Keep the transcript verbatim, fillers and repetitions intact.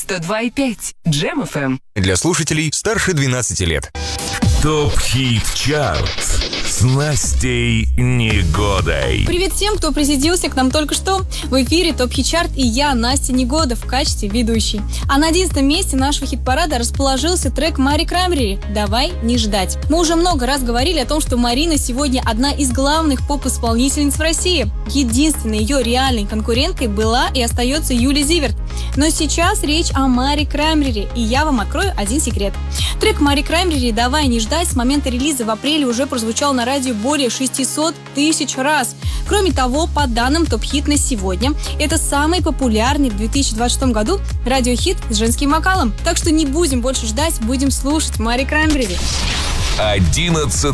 сто два и пять Джем эф эм. Для слушателей старше двенадцати лет. ТОП-хит-чарт с Настей Негодой. Привет всем, кто присоединился к нам только что. В эфире ТОП-хит-чарт и я, Настя Негода, в качестве ведущей. А на одиннадцатом месте нашего хит-парада расположился трек Мари Краймбрери «Давай не ждать». Мы уже много раз говорили о том, что Марина сегодня одна из главных поп-исполнительниц в России. Единственной ее реальной конкуренткой была и остается Юлия Зиверт. Но сейчас речь о Мари Краймбрери, и я вам открою один секрет. Трек Мари Краймбрери «Давай не ждать» с момента релиза в апреле уже прозвучал на радио более шестьсот тысяч раз. Кроме того, по данным ТОП-хит на сегодня, это самый популярный в две тысячи двадцать шестом году радиохит с женским вокалом. Так что не будем больше ждать, будем слушать Мари Краймбрери. Одиннадцатое